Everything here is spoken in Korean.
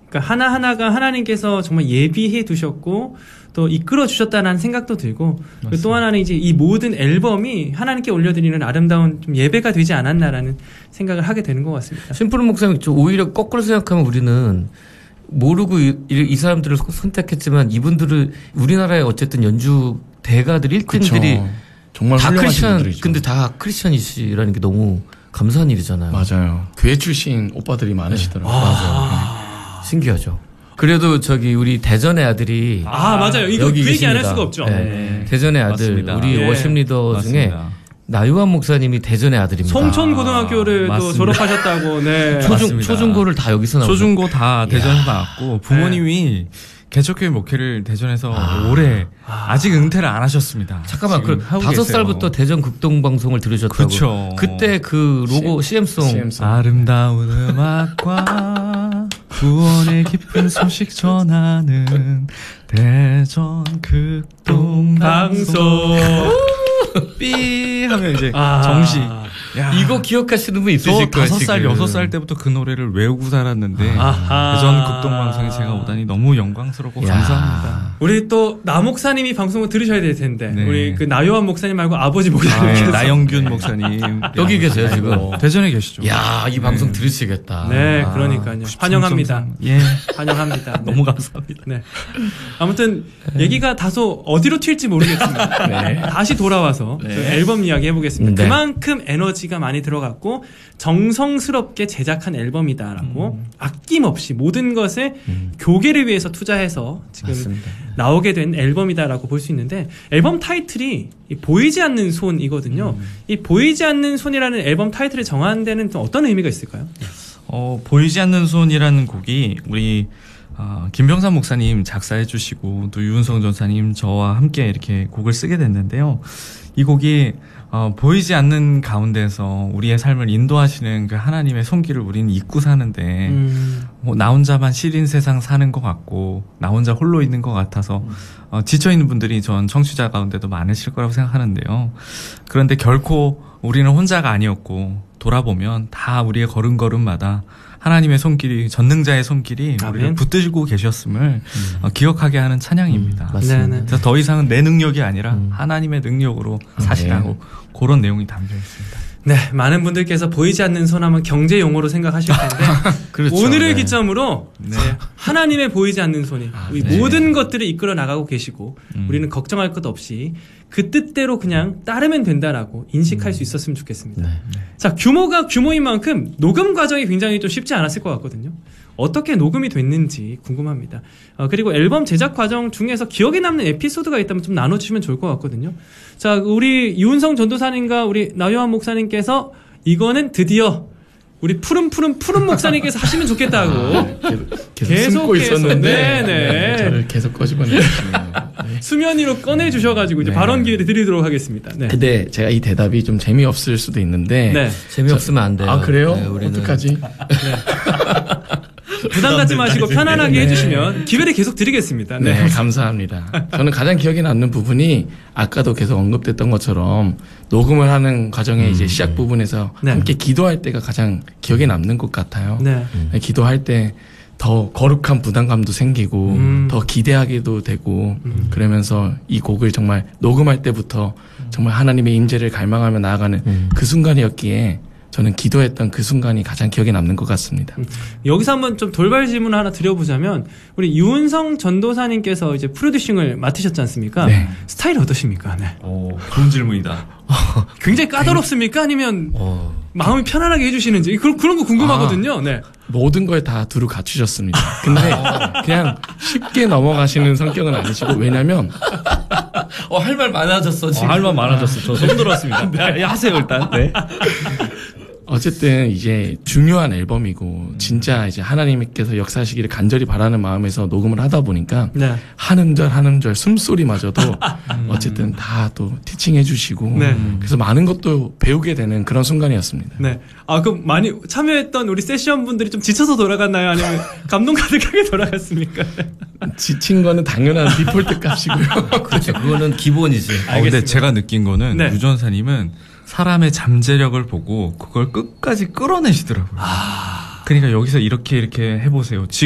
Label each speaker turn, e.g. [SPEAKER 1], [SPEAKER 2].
[SPEAKER 1] 그러니까 하나하나가 하나님께서 정말 예비해 두셨고 또 이끌어 주셨다는 생각도 들고 또 하나는 이제 이 모든 앨범이 하나님께 올려드리는 아름다운 좀 예배가 되지 않았나라는 생각을 하게 되는 것 같습니다.
[SPEAKER 2] 심플한 목사님, 오히려 거꾸로 생각하면 우리는 모르고 이 사람들을 선택했지만 이분들을 우리나라의 어쨌든 연주 대가들 1등들이
[SPEAKER 3] 정말
[SPEAKER 2] 다 크리스천,
[SPEAKER 3] 분들이죠.
[SPEAKER 2] 근데 다 크리스천이시라는 게 너무 감사한 일이잖아요.
[SPEAKER 3] 맞아요. 교회 출신 오빠들이 많으시더라고요.
[SPEAKER 2] 맞아요. 신기하죠. 그래도 우리 대전의 아들이
[SPEAKER 1] 맞아요. 이거 그 얘기 안 할 수가 없죠.
[SPEAKER 2] 네. 대전의 아들,
[SPEAKER 4] 맞습니다.
[SPEAKER 2] 우리 워십 리더
[SPEAKER 4] 맞습니다.
[SPEAKER 2] 중에 나유한 목사님이 대전의 아들입니다.
[SPEAKER 1] 송천고등학교를 또
[SPEAKER 4] 맞습니다.
[SPEAKER 1] 졸업하셨다고. 네.
[SPEAKER 2] 초중고를 다 여기서 나오죠.
[SPEAKER 4] 초중고 다 대전에서 나왔고 부모님이 개척교회 목회를 대전에서 오래 아직 은퇴를 안 하셨습니다.
[SPEAKER 2] 잠깐만,
[SPEAKER 4] 지금 하고
[SPEAKER 2] 5살부터
[SPEAKER 4] 계세요.
[SPEAKER 2] 대전 극동방송을 들으셨다고.
[SPEAKER 4] 그렇죠.
[SPEAKER 2] 그때 그 로고 CM송.
[SPEAKER 4] 아름다운 음악과 구원의 깊은 소식 전하는 대전 극동방송. 삐 하면 이제 정식. 야,
[SPEAKER 2] 이거 기억하시는 분 있으실
[SPEAKER 4] 저
[SPEAKER 2] 거예요.
[SPEAKER 4] 5살,
[SPEAKER 2] 지금.
[SPEAKER 4] 6살 때부터 그 노래를 외우고 살았는데 대전 극동방송에 제가 오다니 너무 영광스럽고 감사합니다.
[SPEAKER 1] 우리 또 나 목사님이 방송을 들으셔야 될 텐데
[SPEAKER 4] 네.
[SPEAKER 1] 우리 그 나요한 목사님 말고 아버지 목사님께서
[SPEAKER 4] 나영균 목사님
[SPEAKER 2] 여기 계세요, 지금.
[SPEAKER 4] 대전에 계시죠.
[SPEAKER 2] 야, 이 방송 들으시겠다.
[SPEAKER 1] 네, 그러니까요. 환영합니다.
[SPEAKER 4] 예,
[SPEAKER 1] 환영합니다. 네.
[SPEAKER 4] 너무 감사합니다.
[SPEAKER 1] 네. 아무튼 얘기가 다소 어디로 튈지 모르겠습니다.
[SPEAKER 3] 네.
[SPEAKER 1] 다시 돌아와서 그 앨범 이야기 해보겠습니다.
[SPEAKER 2] 네.
[SPEAKER 1] 그만큼 에너지가 많이 들어갔고 정성스럽게 제작한 앨범이다라고 아낌없이 모든 것을 교계를 위해서 투자해서 지금
[SPEAKER 2] 맞습니다.
[SPEAKER 1] 나오게 된 앨범이다라고 볼 수 있는데 앨범 타이틀이 이 보이지 않는 손이거든요. 이 보이지 않는 손이라는 앨범 타이틀을 정한 데는 또 어떤 의미가 있을까요?
[SPEAKER 4] 보이지 않는 손이라는 곡이 우리 김병삼 목사님 작사해 주시고 또 유은성 전사님 저와 함께 이렇게 곡을 쓰게 됐는데요. 이 곡이 보이지 않는 가운데서 우리의 삶을 인도하시는 그 하나님의 손길을 우리는 잊고 사는데 나 혼자만 시린 세상 사는 것 같고 나 혼자 홀로 있는 것 같아서 지쳐있는 분들이 전 청취자 가운데도 많으실 거라고 생각하는데요. 그런데 결코 우리는 혼자가 아니었고 돌아보면 다 우리의 걸음걸음마다 하나님의 손길이, 전능자의 손길이 우리를 붙들고 계셨음을 기억하게 하는 찬양입니다.
[SPEAKER 2] 맞습니다.
[SPEAKER 4] 그래서 더 이상은 내 능력이 아니라 하나님의 능력으로 사시라고 그런 내용이 담겨 있습니다.
[SPEAKER 1] 네, 많은 분들께서 보이지 않는 손 하면 경제 용어로 생각하실 텐데
[SPEAKER 2] 그렇죠.
[SPEAKER 1] 오늘을
[SPEAKER 2] 네.
[SPEAKER 1] 기점으로 하나님의 보이지 않는 손이 우리 모든 것들을 이끌어 나가고 계시고 우리는 걱정할 것 없이 그 뜻대로 그냥 따르면 된다라고 인식할 수 있었으면 좋겠습니다. 자, 규모가 규모인 만큼 녹음 과정이 굉장히 좀 쉽지 않았을 것 같거든요. 어떻게 녹음이 됐는지 궁금합니다. 그리고 앨범 제작 과정 중에서 기억에 남는 에피소드가 있다면 좀 나눠주시면 좋을 것 같거든요. 자, 우리 유은성 전도사님과 우리 나요한 목사님께서 이거는 드디어 우리 푸른 목사님께서 하시면 좋겠다고
[SPEAKER 3] 계속 숨고 있었는데
[SPEAKER 1] 네네.
[SPEAKER 3] 저를 계속 꺼집어내시네요.
[SPEAKER 1] 수면 위로 꺼내주셔가지고 이제 발언 기회를 드리도록 하겠습니다. 네.
[SPEAKER 3] 근데 제가 이 대답이 좀 재미없을 수도 있는데
[SPEAKER 1] 네.
[SPEAKER 2] 재미없으면 안 돼요.
[SPEAKER 3] 아 그래요?
[SPEAKER 2] 네, 우리는.
[SPEAKER 3] 어떡하지?
[SPEAKER 1] 부담 갖지 마시고 편안하게 해주시면 기회를 계속 드리겠습니다.
[SPEAKER 3] 네, 감사합니다. 저는 가장 기억에 남는 부분이 아까도 계속 언급됐던 것처럼 녹음을 하는 과정의 이제 시작 부분에서
[SPEAKER 1] 네.
[SPEAKER 3] 함께 기도할 때가 가장 기억에 남는 것 같아요.
[SPEAKER 1] 네.
[SPEAKER 3] 기도할 때 더 거룩한 부담감도 생기고 더 기대하게도 되고 그러면서 이 곡을 정말 녹음할 때부터 정말 하나님의 임재를 갈망하며 나아가는 그 순간이었기에 저는 기도했던 그 순간이 가장 기억에 남는 것 같습니다.
[SPEAKER 1] 여기서 한번 좀 돌발 질문 하나 드려보자면 우리 유은성 전도사님께서 이제 프로듀싱을 맡으셨지 않습니까?
[SPEAKER 3] 네.
[SPEAKER 1] 스타일이 어떠십니까? 네.
[SPEAKER 4] 좋은 질문이다.
[SPEAKER 1] 굉장히 까다롭습니까? 아니면 마음이 편안하게 해주시는지 그런 거 궁금하거든요. 네.
[SPEAKER 3] 모든 걸 다 두루 갖추셨습니다. 근데 그냥 쉽게 넘어가시는 성격은 아니시고 왜냐면
[SPEAKER 2] 할 말 많아졌어, 지금.
[SPEAKER 4] 할 말 많아졌어. 저 손 들었습니다. 네, 하세요 일단. 네.
[SPEAKER 3] 어쨌든 이제 중요한 앨범이고 진짜 이제 하나님께서 역사하시기를 간절히 바라는 마음에서 녹음을 하다 보니까
[SPEAKER 1] 네.
[SPEAKER 3] 한 음절 숨소리마저도 어쨌든 다 또 티칭해 주시고
[SPEAKER 1] 네.
[SPEAKER 3] 그래서 많은 것도 배우게 되는 그런 순간이었습니다.
[SPEAKER 1] 네. 그럼 많이 참여했던 우리 세션 분들이 좀 지쳐서 돌아갔나요? 아니면 감동 가득하게 돌아갔습니까?
[SPEAKER 3] 지친 거는 당연한 디폴트 값이고요.
[SPEAKER 2] 그렇죠. 그거는 기본이지.
[SPEAKER 4] 근데
[SPEAKER 1] 알겠습니다.
[SPEAKER 4] 제가 느낀 거는
[SPEAKER 1] 네.
[SPEAKER 4] 유 전사님은 사람의 잠재력을 보고 그걸 끝까지 끌어내시더라고요. 그러니까 여기서 이렇게 해보세요.